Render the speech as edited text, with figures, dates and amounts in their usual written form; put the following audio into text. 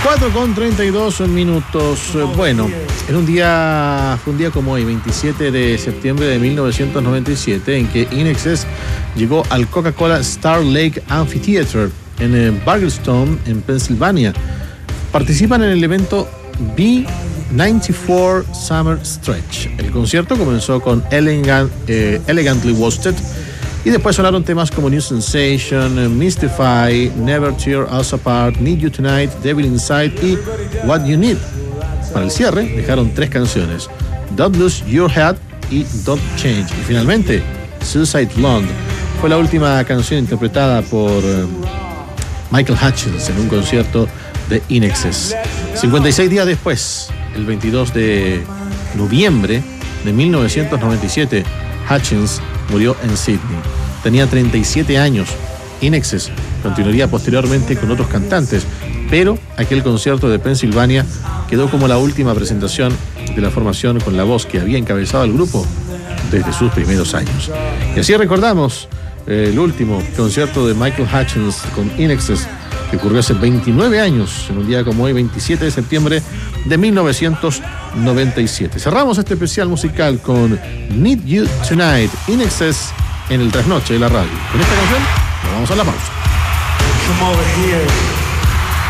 4:32. Bueno, fue un día como hoy, 27 de septiembre de 1997, en que INXS llegó al Coca-Cola Star Lake Amphitheater en Bargelstone, en Pensilvania. Participan en el evento B94 Summer Stretch. El concierto comenzó con Elegantly Wasted, y después sonaron temas como New Sensation, Mystify, Never Tear Us Apart, Need You Tonight, Devil Inside y What You Need. Para el cierre dejaron 3 canciones: Don't Lose Your Head y Don't Change. Y finalmente, Suicide Blonde fue la última canción interpretada por Michael Hutchence en un concierto de INXS. 56 días después, el 22 de noviembre de 1997, Hutchence murió en Sydney. Tenía 37 años. INXS continuaría posteriormente con otros cantantes, pero aquel concierto de Pensilvania quedó como la última presentación de la formación con la voz que había encabezado el grupo desde sus primeros años. Y así recordamos el último concierto de Michael Hutchence con INXS, que ocurrió hace 29 años, en un día como hoy, 27 de septiembre de 1997. Cerramos este especial musical con Need You Tonight, INXS, en el trasnoche de la radio. Con esta canción nos vamos a la pausa. Come over here.